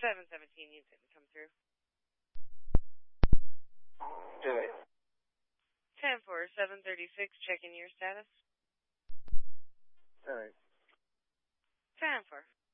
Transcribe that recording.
717, you didn't come through. Do it. 10-4, 736, checking your status. All right. 10-4.